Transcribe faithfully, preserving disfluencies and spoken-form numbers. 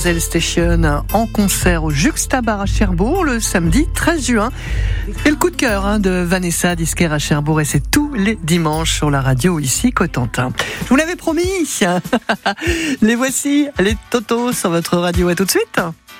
Station en concert au Juxta Bar à Cherbourg le samedi treize juin. Et le coup de cœur hein, de Vanessa, disquaire à Cherbourg, et c'est tous les dimanches sur la radio ici Cotentin. Je vous l'avais promis. Les voici, les Totos sur votre radio. À tout de suite.